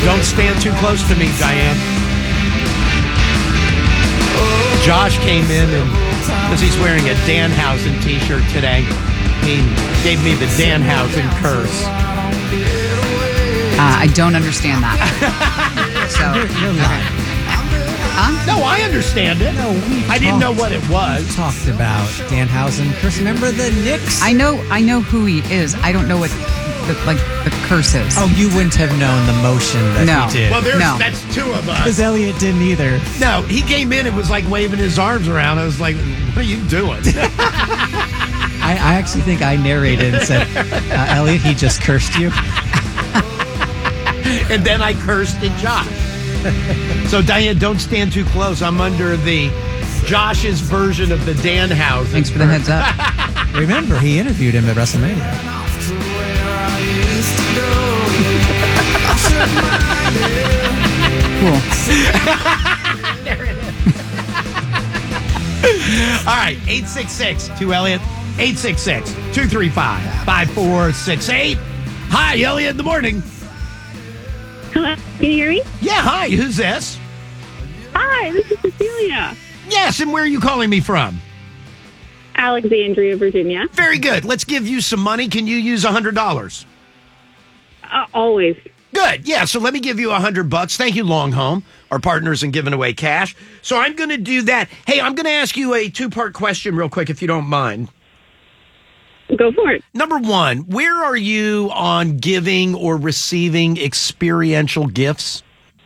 Don't stand too close to me, Diane. Josh came in and because he's wearing a Danhausen t-shirt today, he gave me the Danhausen curse. I don't understand that. So You're lying. No, I understand it. No, I didn't know what it was. We talked about Danhausen. Chris, remember the Knicks? I know who he is. I don't know what the curse is. Oh, you wouldn't have known the motion that he did. Well, No. that's two of us. Because Elliot didn't either. No, he came in and was like waving his arms around. I was like, what are you doing? I actually think I narrated and said, Elliot, he just cursed you. And then I cursed at Josh. So, Diane, don't stand too close. I'm under the Josh's version of the Danhausen. Thanks for the heads up. Remember, he interviewed him at WrestleMania. Cool. All right, 866-2-ELLIOT, 866-235-5468. Hi, Elliot in the morning. Hello, can you hear me? Yeah, hi, who's this? Hi, this is Cecilia. Yes, and where are you calling me from? Alexandria, Virginia. Very good. Let's give you some money. Can you use $100? Always. Good. Yeah, so let me give you $100. Thank you, Long Home, our partners in giving away cash. So I'm going to do that. Hey, I'm going to ask you a two-part question real quick, if you don't mind. Go for it. Number one, where are you on giving or receiving experiential gifts?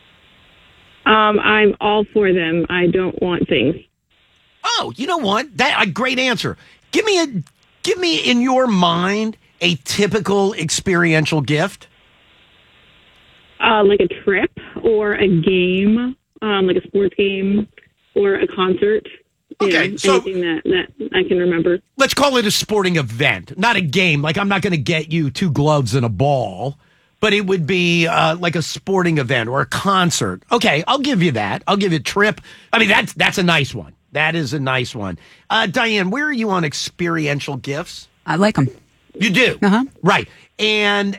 I'm all for them. I don't want things. Oh, you know what? That a great answer. Give me in your mind a typical experiential gift. Like a trip or a game, like a sports game or a concert. Okay, Yeah, so anything that I can remember. let's call it a sporting event, not a game. Like I'm not going to get you 2 gloves and a ball, but it would be like a sporting event or a concert. Okay, I'll give you that. I'll give you a trip. I mean, that's a nice one. That is a nice one. Diane, where are you on experiential gifts? I like them. You do? Uh-huh. Right. And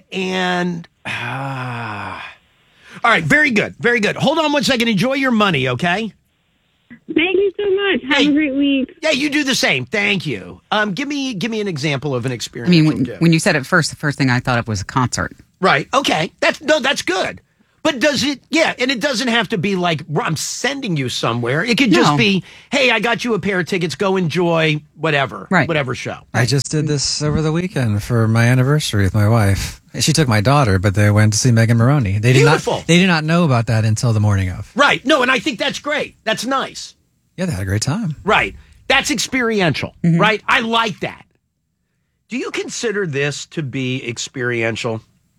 all right, very good. Very good. Hold on one second. Enjoy your money, okay? Thank you so much. Have Hey. a great week. Yeah, you do the same. Thank you. Give me an example of an I experiential mean, gift. when you said it first, the first thing I thought of was a concert. Right. Okay. That's good. But does it, yeah, and it doesn't have to be like, I'm sending you somewhere. It could just No. be, hey, I got you a pair of tickets, go enjoy whatever, Right. whatever show. I just did this over the weekend for my anniversary with my wife. She took my daughter, but they went to see Megan Maroney. They did Beautiful. They did not know about that until the morning of. Right. No, and I think that's great. That's nice. Yeah, they had a great time. Right. That's experiential, right? I like that. Do you consider this to be experiential?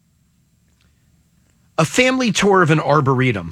A family tour of an arboretum.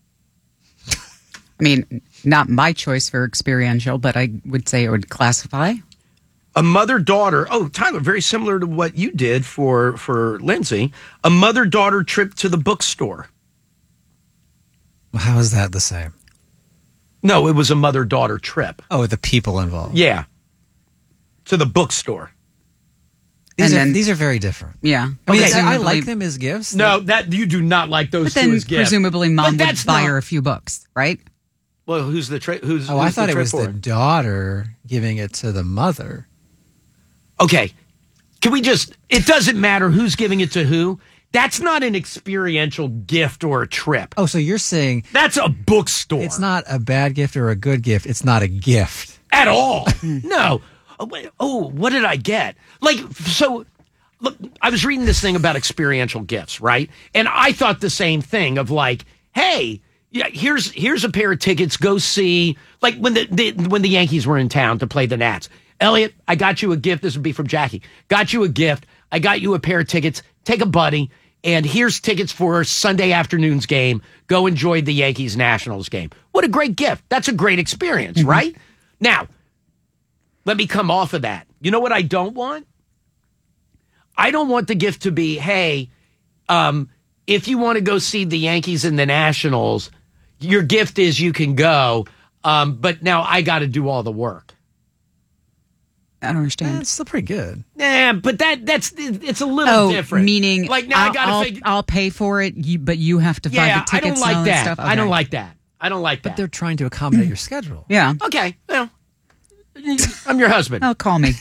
I mean, not my choice for experiential, but I would say it would classify. A mother-daughter, oh, Tyler, very similar to what you did for Lindsay. A mother-daughter trip to the bookstore. Well, how is that the same? No, it was a mother-daughter trip. Oh, the people involved. Yeah. To the bookstore. These are very different. Yeah. I mean, Okay. I like them as gifts. No, that you do not like those But two then as gifts. presumably mom But would that's buy not- her a few books, right? Well, who's the trip? Who's? Oh, I who's thought the it trip was for? the daughter giving it to the mother. Okay. Can we just, it doesn't matter who's giving it to who. That's not an experiential gift or a trip. Oh, so you're saying That's a bookstore. it's not a bad gift or a good gift. It's not a gift. At all. No. Oh, wait. Oh, what did I get? Like, so, look, I was reading this thing about experiential gifts, right? And I thought the same thing of like, hey, yeah, here's a pair of tickets. Go see, like when the Yankees were in town to play the Nats. Elliot, I got you a gift. This would be from Jackie. Got you a gift. I got you a pair of tickets. Take a buddy. And here's tickets for Sunday afternoon's game. Go enjoy the Yankees Nationals game. What a great gift. That's a great experience, right? Now, let me come off of that. You know what I don't want? I don't want the gift to be, hey, if you want to go see the Yankees and the Nationals, your gift is you can go, but now I got to do all the work. I don't understand. It's still pretty good. Yeah, but it's a little different. Meaning, like now I gotta figure. I'll pay for it, but you have to buy the tickets. I don't like and all that. stuff. Okay. I don't like that. I don't like that. But they're trying to accommodate your schedule. Yeah. Okay, well, I'm your husband. Oh, call me.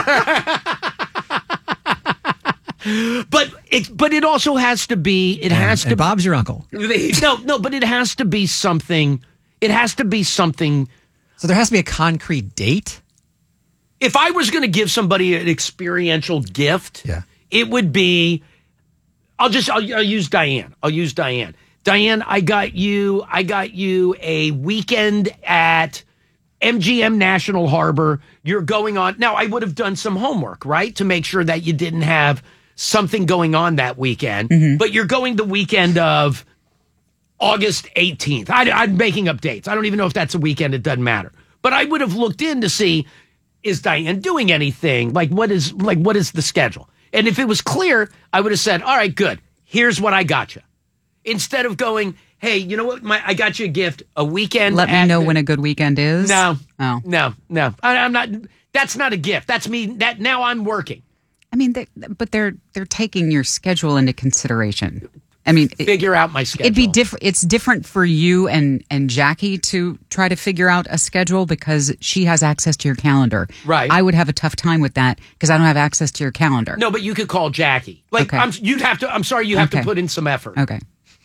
But it also has to be. It has to. And Bob's your uncle. No, but it has to be something. It has to be something. So there has to be a concrete date. If I was going to give somebody an experiential gift, it would be. I'll use Diane. Diane, I got you a weekend at MGM National Harbor. You're going on. Now, I would have done some homework, right? To make sure that you didn't have something going on that weekend. Mm-hmm. But you're going the weekend of August 18th. I'm making up dates. I don't even know if that's a weekend. It doesn't matter. But I would have looked in to see, is Diane doing anything? Like, what is the schedule? And if it was clear, I would have said, all right, good. Here's what I got you. Instead of going, hey, you know what? I got you a gift, a weekend. Let me know when a good weekend is. No. Oh. No. I'm not. That's not a gift. That's me. That now I'm working. I mean, but they're taking your schedule into consideration. I mean, figure out my schedule. It'd be different. It's different for you and Jackie to try to figure out a schedule because she has access to your calendar. Right. I would have a tough time with that because I don't have access to your calendar. No, but you could call Jackie. Like, okay. You have to put in some effort. Okay.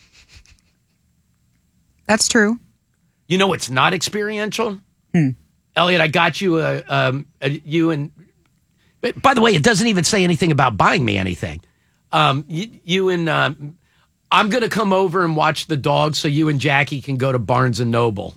That's true. You know, it's not experiential. Elliot, I got you you and. By the way, it doesn't even say anything about buying me anything. You and. I'm going to come over and watch the dogs so you and Jackie can go to Barnes & Noble.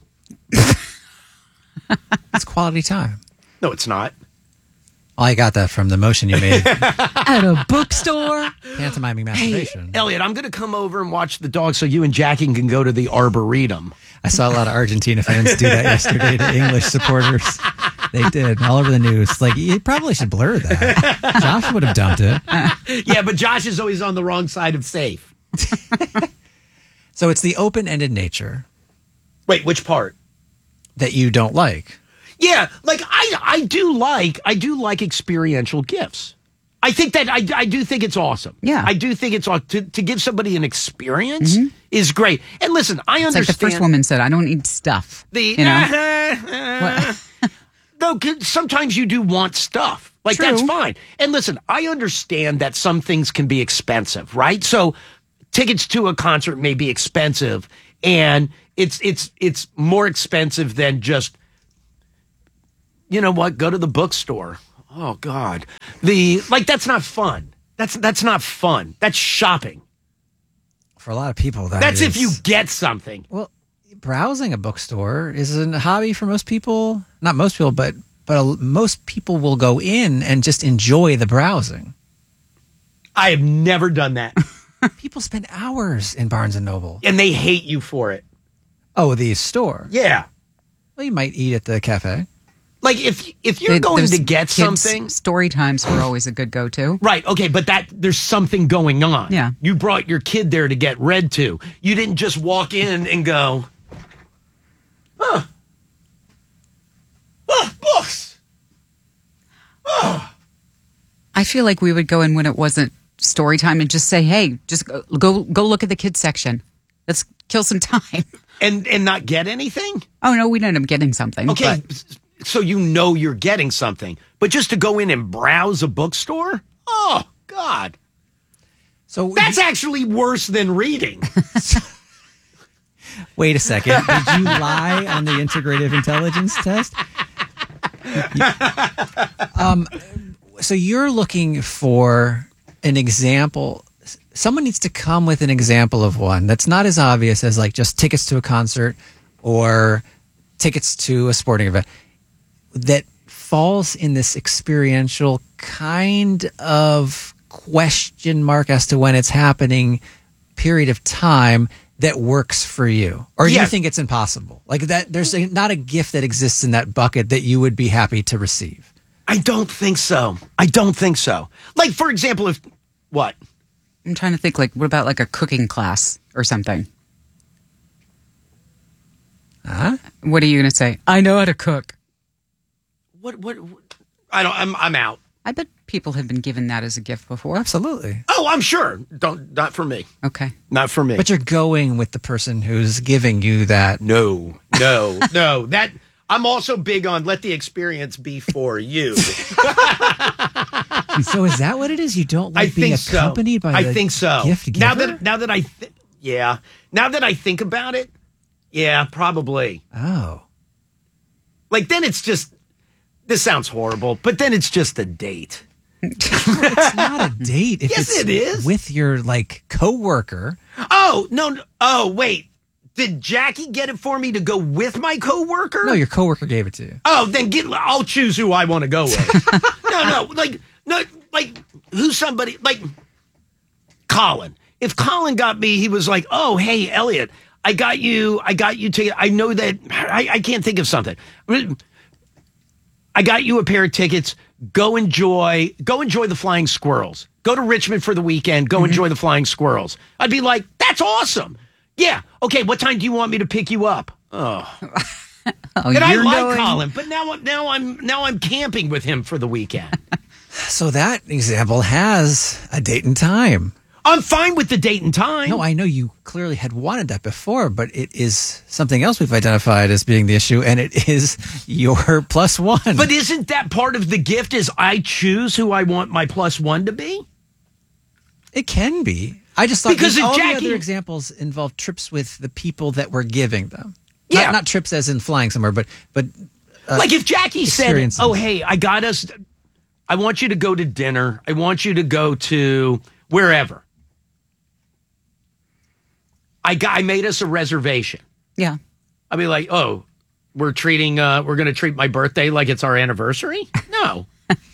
That's quality time. No, it's not. Oh, I got that from the motion you made. At a bookstore? Pantomiming masturbation. Hey, Elliot, I'm going to come over and watch the dogs so you and Jackie can go to the Arboretum. I saw a lot of Argentina fans do that yesterday to English supporters. They did, all over the news. Like, you probably should blur that. Josh would have dumped it. Yeah, but Josh is always on the wrong side of safe. So it's the open-ended nature. Wait, which part? That you don't like. Yeah, like I do like experiential gifts. I think that I do think it's awesome. Yeah. I do think it's awesome. To give somebody an experience is great. And listen, I understand. It's like the first woman said, I don't need stuff. No, sometimes you do want stuff. Like, True. That's fine. And listen, I understand that some things can be expensive, right? So tickets to a concert may be expensive, and it's more expensive than just, you know what, go to the bookstore. Oh God. That's not fun. That's not fun. That's shopping. For a lot of people, that's if you get something. Well, browsing a bookstore is a hobby for most people. Not most people, but most people will go in and just enjoy the browsing. I have never done that. People spend hours in Barnes & Noble. And they hate you for it. Oh, the store? Yeah. Well, you might eat at the cafe. Like, if you're going to get something... Story times were always a good go-to. Right, okay, but there's something going on. Yeah. You brought your kid there to get read to. You didn't just walk in and go, books! I feel like we would go in when it wasn't story time and just say, hey, just go look at the kids section. Let's kill some time. And not get anything? Oh, no, we'd end up getting something. Okay, so you know you're getting something. But just to go in and browse a bookstore? Oh, God. So that's actually worse than reading. Wait a second. Did you lie on the integrative intelligence test? So you're looking for an example. Someone needs to come with an example of one that's not as obvious as like just tickets to a concert or tickets to a sporting event that falls in this experiential kind of question mark as to when it's happening period of time that works for you. Or do you think it's impossible? Like that there's not a gift that exists in that bucket that you would be happy to receive. I don't think so. Like, for example, what? I'm trying to think, like, what about like a cooking class or something? What are you going to say? I know how to cook. What? I'm out. I bet people have been given that as a gift before. Absolutely. Oh, I'm sure. Not for me. Okay. Not for me. But you're going with the person who's giving you that. No. That I'm also big on let the experience be for you. So is that what it is? You don't like I being think accompanied so. by I the think so. gift giver? Now that I think about it, yeah, probably. Oh. Like then it's just this sounds horrible, but then it's just a date. It's not a date. If Yes, it's it is. with your like coworker. Oh, no. Oh, wait. Did Jackie get it for me to go with my coworker? No, your coworker gave it to you. Oh, then I'll choose who I want to go with. No, like who's somebody like Colin. If Colin got me, he was like, "Oh, hey, Elliot, I got you ticket. I know that I can't think of something. I got you a pair of tickets. Go enjoy the Flying Squirrels. Go to Richmond for the weekend. Go enjoy the Flying Squirrels." I'd be like, "That's awesome. Yeah. Okay. What time do you want me to pick you up?" Oh, and I like Colin, but now I'm camping with him for the weekend. So that example has a date and time. I'm fine with the date and time. No, I know you clearly had wanted that before, but it is something else we've identified as being the issue, and it is your plus one. But isn't that part of the gift is I choose who I want my plus one to be? It can be. I just thought Because if all Jackie- the other examples involve trips with the people that were giving them. Yeah. Not trips as in flying somewhere, but Like if Jackie said, experiences. "Oh, hey, I want you to go to dinner. I want you to go to wherever." I made us a reservation. Yeah. I'd be like, "Oh, we're going to treat my birthday like it's our anniversary?" No.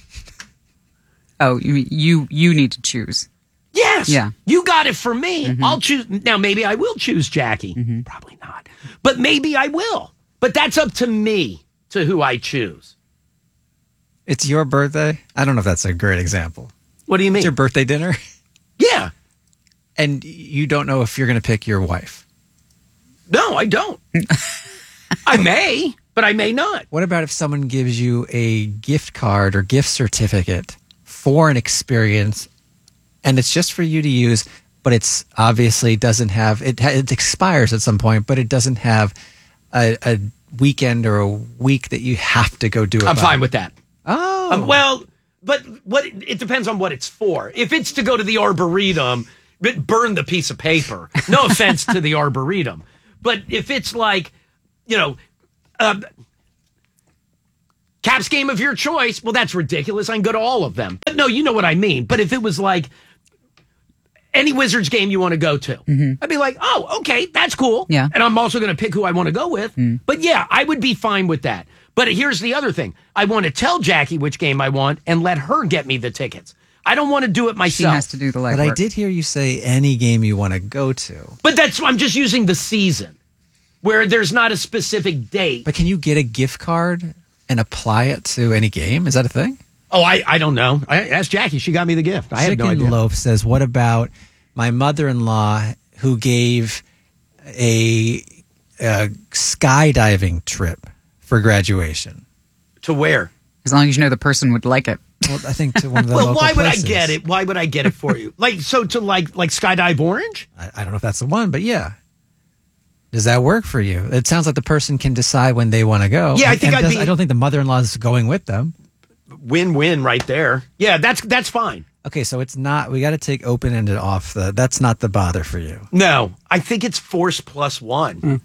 Oh, you need to choose. Yes. Yeah. You got it for me. I'll choose. Now, maybe I will choose Jackie. Probably not. But maybe I will. But that's up to me to who I choose. it's your birthday. I don't know if that's a great example. What do you mean? It's your birthday dinner, Yeah. and you don't know if you're going to pick your wife. No, I don't. I may, but I may not. What about if someone gives you a gift card or gift certificate for an experience, and it's just for you to use, but it's obviously doesn't have it expires at some point, but it doesn't have a weekend or a week that you have to go do it. I'm by. fine with that. Oh, Well, but it depends on what it's for. If it's to go to the Arboretum, burn the piece of paper. No offense to the Arboretum. But if it's like, Caps game of your choice, well, that's ridiculous. I can go to all of them. But no, you know what I mean. But if it was like any Wizards game you want to go to, I'd be like, oh, okay, that's cool. Yeah. And I'm also going to pick who I want to go with. But yeah, I would be fine with that. But here's the other thing. I want to tell Jackie which game I want and let her get me the tickets. I don't want to do it She myself. has to do the legwork. but I did hear you say any game you want to go to. But I'm just using the season where there's not a specific date. But can you get a gift card and apply it to any game? Is that a thing? Oh, I don't know. I asked Jackie. She got me the gift. I had no Chicken idea. Loaf says, what about my mother-in-law who gave a skydiving trip for graduation? To where? As long as you know the person would like it. Well, I think to one of the Well, local why would places. I get it? Why would I get it for you? Like Skydive Orange? I don't know if that's the one, but yeah. Does that work for you? It sounds like the person can decide when they want to go. Yeah, I think And I'd be- I don't think the mother-in-law is going with them. Win-win right there. Yeah, that's fine. Okay, so it's not. We got to take open-ended off. That's not the bother for you. No, I think it's force plus one.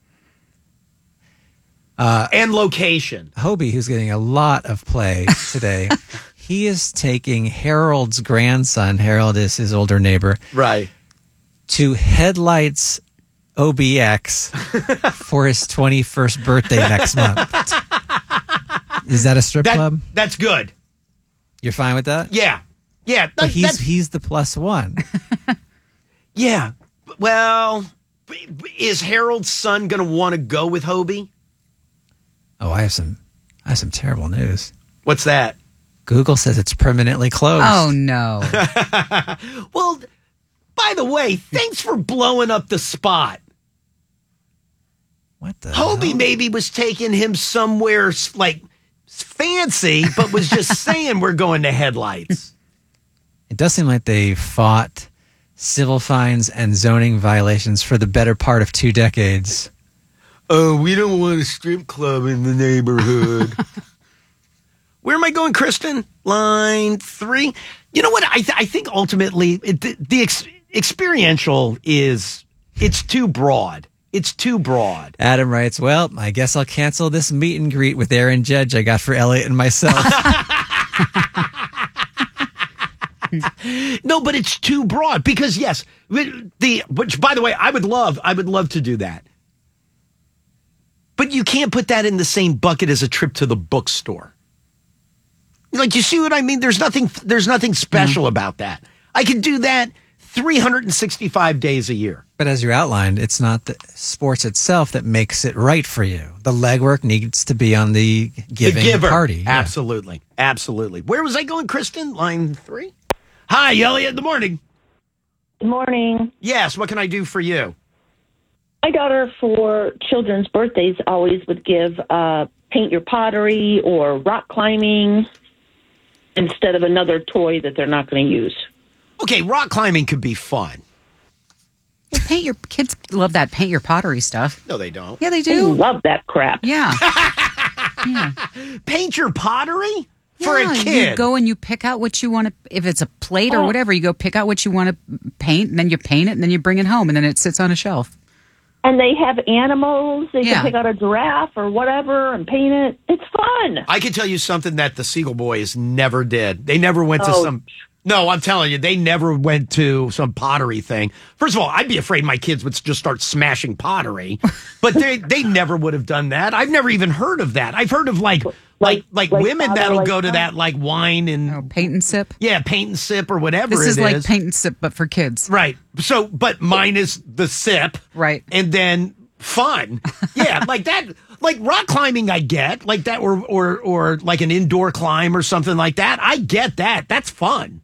And location. Hobie, who's getting a lot of play today, he is taking Harold's grandson. Harold is his older neighbor. Right. To Headlights OBX for his 21st birthday next month. Is that a strip club? That's good. You're fine with that? Yeah. Yeah. But he's the plus one. Yeah. Well, is Harold's son going to want to go with Hobie? Oh, I have some terrible news. What's that? Google says it's permanently closed. Oh, no. Well, by the way, thanks for blowing up the spot. What the Hobie hell? maybe was taking him somewhere like fancy, but was just saying we're going to headlights. It does seem like they fought civil fines and zoning violations for the better part of 2 decades. Oh, we don't want a strip club in the neighborhood. Where am I going, Kristen? Line 3. You know what? I think ultimately the experiential it's too broad. It's too broad. Adam writes, well, I guess I'll cancel this meet and greet with Aaron Judge I got for Elliot and myself. No, but it's too broad because yes, which by the way, I would love to do that. But you can't put that in the same bucket as a trip to the bookstore. Like, you see what I mean? There's nothing special about that. I can do that 365 days a year. But as you outlined, it's not the sports itself that makes it right for you. The legwork needs to be on the giving giver. party. Yeah. Absolutely. Absolutely. Where was I going, Kristen? Line 3? Hi, Elliot. Good morning. Good morning. Yes, what can I do for you? My daughter, for children's birthdays, always would give paint your pottery or rock climbing instead of another toy that they're not going to use. Okay, rock climbing could be fun. Well, kids love that paint your pottery stuff. No, they don't. Yeah, they I do. love that crap. Yeah. Yeah. Paint your pottery? For a Yeah, kid. You go and you pick out what you want to, if it's a plate or Oh. whatever, you go pick out what you want to paint, and then you paint it, and then you bring it home, and then it sits on a shelf. And they have animals. They Yeah. can pick out a giraffe or whatever and paint it. It's fun. I can tell you something that the Siegel Boys never did. They never went to Oh. some... No, I'm telling you, they never went to some pottery thing. First of all, I'd be afraid my kids would just start smashing pottery. But they never would have done that. I've never even heard of that. I've heard of like women father, that'll like go to son. that like wine and... Oh, paint and sip. Yeah, paint and sip or whatever This it is is. like paint and sip, but for kids. Right. So, but mine is the sip. Right. And then fun. Yeah, like that. Like rock climbing, I get. Like that, or like an indoor climb or something like that. I get that. That's fun.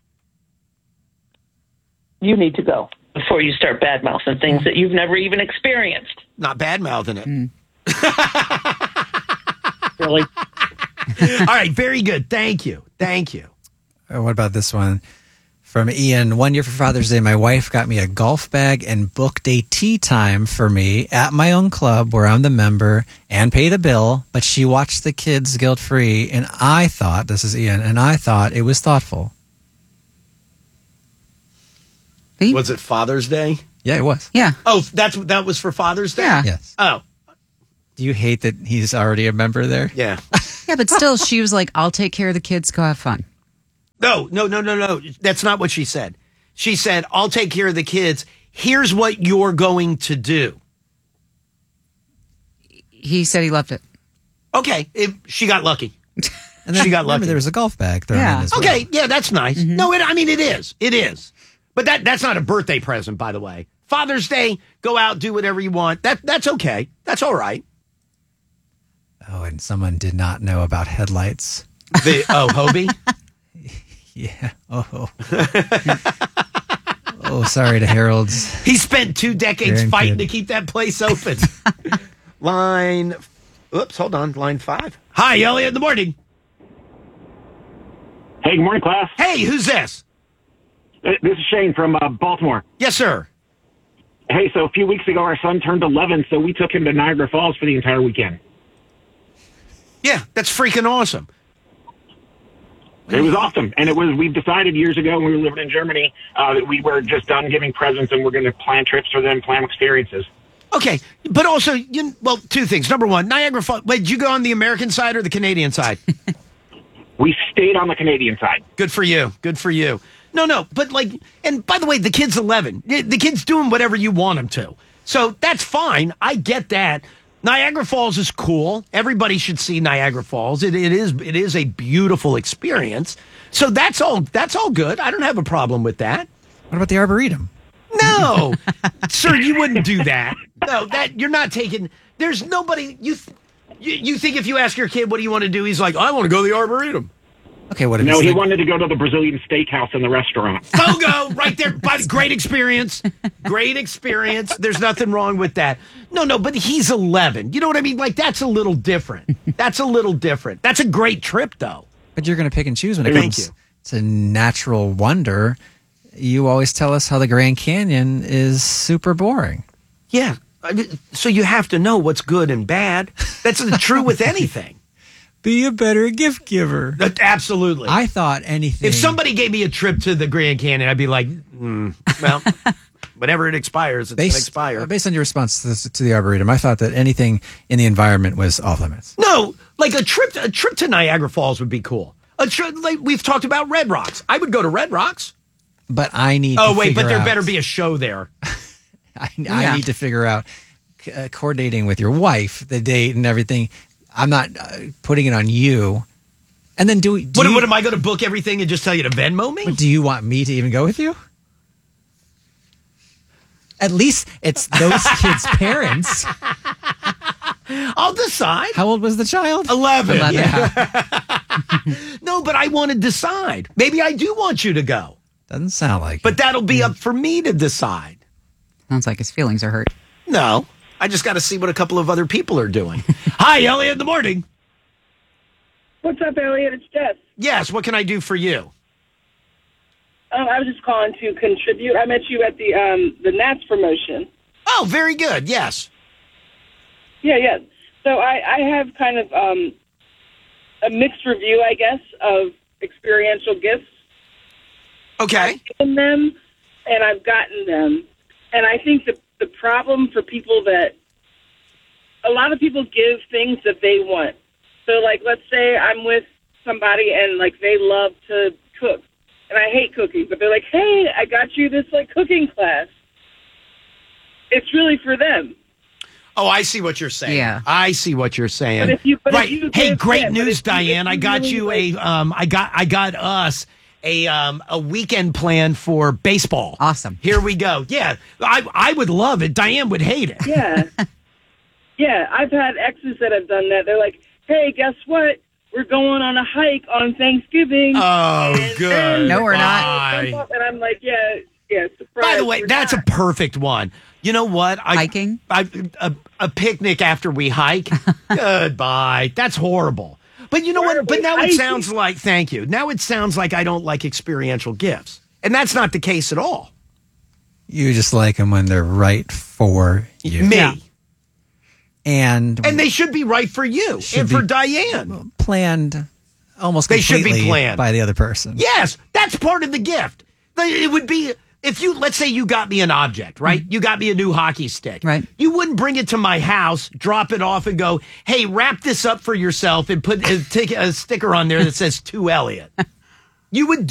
You need to go before you start bad-mouthing things that you've never even experienced. Not bad mouthing it. Really? All right, very good. Thank you. Thank you. What about this one? From Ian, 1 year for Father's Day, my wife got me a golf bag and booked a tea time for me at my own club where I'm the member and pay the bill, but she watched the kids guilt-free, and I thought, this is Ian, and I thought it was thoughtful. Was it Father's Day? Yeah, it was. Yeah. Oh, that was for Father's Day? Yeah. Yes. Oh, Do you hate that he's already a member there? yeah. Yeah, but still, she was like, I'll take care of the kids, go have fun. No. That's not what she said. She said, I'll take care of the kids. Here's what you're going to do. He said he loved it. Okay. She got lucky. And then She got remember, lucky. there was a golf bag thrown Yeah. in as well. Okay, yeah, that's nice. No, it is. It is. But that's not a birthday present, by the way. Father's Day, go out, do whatever you want. That's okay. That's all right. Oh, and someone did not know about headlights. Hobie? Yeah. Oh. Oh, sorry to Harold's. He spent 2 decades Grandkid. fighting to keep that place open. Line 5. Hi, Elliot, in the morning. Hey, good morning, class. Hey, who's this? This is Shane from Baltimore. Yes, sir. Hey, so a few weeks ago, our son turned 11, so we took him to Niagara Falls for the entire weekend. Yeah, that's freaking awesome. It was awesome, and we decided years ago when we were living in Germany that we were just done giving presents and we're going to plan trips for them, plan experiences. Okay, but also, 2 things. Number one, Niagara Falls. Wait, did you go on the American side or the Canadian side? We stayed on the Canadian side. Good for you. Good for you. No, but and by the way, the kid's 11. The kid's doing whatever you want him to. So that's fine. I get that. Niagara Falls is cool. Everybody should see Niagara Falls. It is a beautiful experience. So that's all good. I don't have a problem with that. What about the Arboretum? No, sir, you wouldn't do that. No, that you're not taking. There's nobody. You think if you ask your kid what do you want to do, he's like, I want to go to the Arboretum. Okay, what if No, it's he like- wanted to go to the Brazilian steakhouse in the restaurant. Fogo, right there. But great experience. Great experience. There's nothing wrong with that. No, but he's 11. You know what I mean? Like, that's a little different. That's a great trip, though. But you're going to pick and choose when it Thank comes you. to natural wonder. You always tell us how the Grand Canyon is super boring. Yeah. So you have to know what's good and bad. That's true with anything. Be a better gift giver. Absolutely. I thought anything. If somebody gave me a trip to the Grand Canyon, I'd be like, well, whenever it expires, it's going to expire. Based on your response to the Arboretum, I thought that anything in the environment was off limits. No, like a trip to Niagara Falls would be cool. A trip, like we've talked about Red Rocks. I would go to Red Rocks. But I need Oh, to wait, but figure there out- better be a show there. I need to figure out coordinating with your wife, the date and everything. I'm not putting it on you. And then What am I going to book everything and just tell you to Venmo me? do you want me to even go with you? At least it's those kids' parents. I'll decide. How old was the child? 11. 11. Yeah. No, but I want to decide. Maybe I do want you to go. Doesn't sound like But it. that'll be up for me to decide. Sounds like his feelings are hurt. No, I just got to see what a couple of other people are doing. Hi, Elliot in the morning. What's up, Elliot? It's Jess. Yes, what can I do for you? I was just calling to contribute. I met you at the Nats promotion. Oh, very good. Yes. Yeah. So I have kind of a mixed review, I guess, of experiential gifts. Okay. I've given them, and I've gotten them. And I think the problem for people that a lot of people give things that they want. So, like, let's say I'm with somebody and, like, they love to cook. And I hate cooking, but they're like, hey, I got you this, like, cooking class. It's really for them. Oh, I see what you're saying. Yeah. I see what you're saying. But if you right. Hey, give great them, but news, if you Diane. I got really you like- I got us a weekend plan for baseball. Awesome. Here we go. Yeah. I would love it. Diane would hate it. Yeah. Yeah, I've had exes that have done that. They're like, hey, guess what? We're going on a hike on Thanksgiving. Oh, And good. then No, we're not. Bye. And I'm like, yeah, surprise. By the way, we're that's not. a perfect one. You know what? Hiking? A picnic after we hike? Goodbye. That's horrible. But you know what? But now it Hiking. sounds like, thank you. Now it sounds like I don't like experiential gifts. And that's not the case at all. You just like them when they're right for you. Me. Yeah. And And they should be right for you Should and for be- Diane. planned almost They should be completely planned. by the other person. Yes, that's part of the gift. It would be if you, let's say you got me an object, right? You got me a new hockey stick. Right. You wouldn't bring it to my house, drop it off and go, hey, wrap this up for yourself and take a sticker on there that says to Elliot. You would